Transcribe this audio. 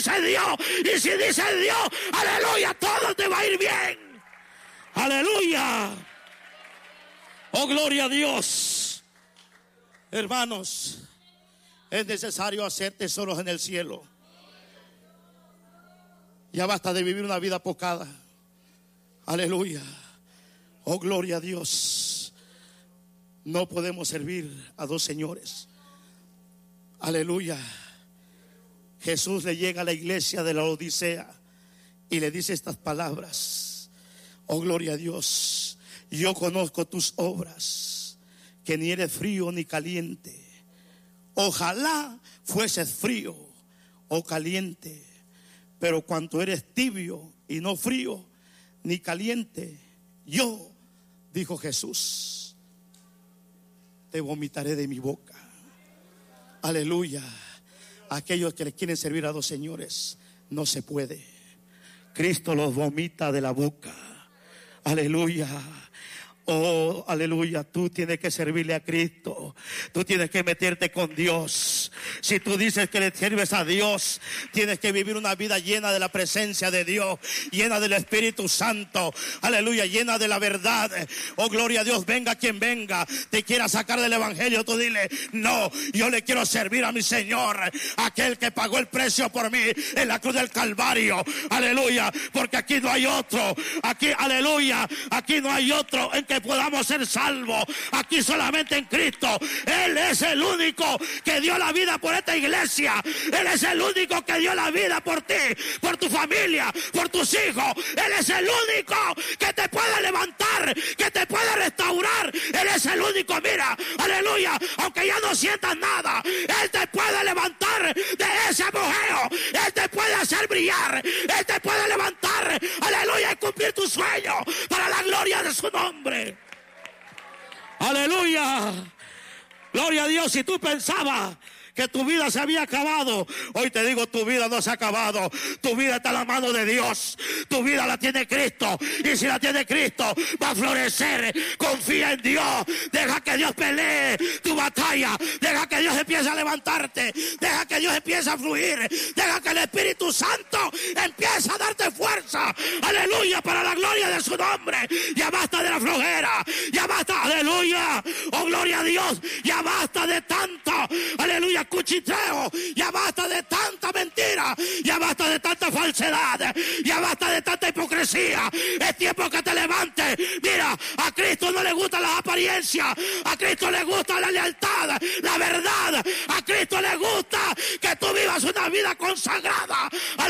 dice Dios. Y si dice Dios, aleluya, todo te va a ir bien. Aleluya. Oh, gloria a Dios. Hermanos, es necesario hacer tesoros en el cielo. Ya basta de vivir una vida apocada. Aleluya. Oh, gloria a Dios. No podemos servir a dos señores. Aleluya. Jesús le llega a la iglesia de la Odisea y le dice estas palabras. Oh, gloria a Dios. Yo conozco tus obras, que ni eres frío ni caliente. Ojalá fueses frío o caliente, pero cuanto eres tibio y no frío ni caliente, yo, dijo Jesús, te vomitaré de mi boca. Aleluya. Aquellos que le quieren servir a dos señores, no se puede. Cristo los vomita de la boca. Aleluya. Oh, aleluya, tú tienes que servirle a Cristo. Tú tienes que meterte con Dios. Si tú dices que le sirves a Dios, tienes que vivir una vida llena de la presencia de Dios, llena del Espíritu Santo. Aleluya, llena de la verdad. Oh, gloria a Dios, venga quien venga, te quiera sacar del evangelio, tú dile, no, yo le quiero servir a mi Señor, aquel que pagó el precio por mí en la cruz del Calvario. Aleluya, porque aquí no hay otro. Aquí, aleluya, aquí no hay otro en que podamos ser salvos. Aquí solamente en Cristo. Él es el único que dio la vida por esta iglesia. Él es el único que dio la vida por ti, por tu familia, por tus hijos. Él es el único que te puede levantar, que te puede restaurar. Él es el único, mira, aleluya, aunque ya no sientas nada, Él te puede levantar de ese apogeo. Él te puede hacer brillar. Él te puede levantar, aleluya, y cumplir tu sueño para la gloria de su nombre. Aleluya. Gloria a Dios. Si tú pensabas que tu vida se había acabado, hoy te digo, tu vida no se ha acabado. Tu vida está en la mano de Dios. Tu vida la tiene Cristo. Y si la tiene Cristo, va a florecer. Confía en Dios. Deja que Dios pelee tu batalla. Deja que Dios empiece a levantarte. Deja que Dios empiece a fluir. Deja que el Espíritu Santo empiece a darte fuerza. Aleluya, para la gloria de su nombre. Ya basta de la flojera. Ya basta, aleluya. Oh, gloria a Dios. Ya basta de tanto, aleluya, cuchiteo. Ya basta de tanta mentira. Ya basta de tanta falsedad. Ya basta de tanta hipocresía. Es tiempo que te levantes. Mira, a Cristo no le gustan las apariencias. A Cristo le gusta la lealtad, la verdad. A Cristo le gusta que tú vivas una vida consagrada.